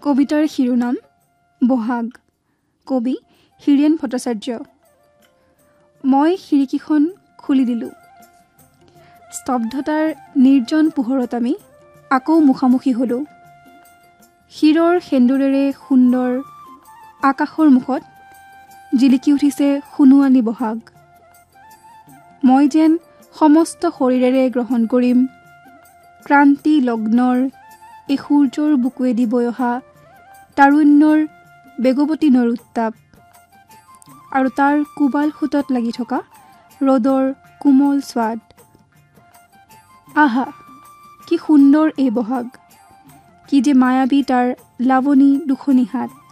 কবিতাৰ শিৰোনাম বহাগ। কবি হীৰেন ভট্টাচাৰ্য। মই খিৰিকীখন খুলি দিলোঁ। স্তব্ধতাৰ নিৰ্জন পোহৰত আমি আকৌ মুখামুখি হ'লোঁ। শিৰৰ সেন্দুৰেৰে সুন্দৰ আকাশৰ মুখত জিলিকি উঠিছে সোণোৱালী বহাগ। মই যেন সমস্ত শৰীৰেৰে গ্ৰহণ কৰিম ক্ৰান্তি লগ্নৰ এই সূৰ্যৰ বুকুৱেদি বৈ অহা তাৰুণ্যৰ বেগৱতী নৈৰ উত্তাপ আৰু তাৰ কোবাল সোঁতত লাগি থকা ৰ'দৰ কোমল স্বাদ। আহা, কি সুন্দৰ এই বহাগ, কি যে মায়াবী তাৰ লাৱনী দুখনি হাত।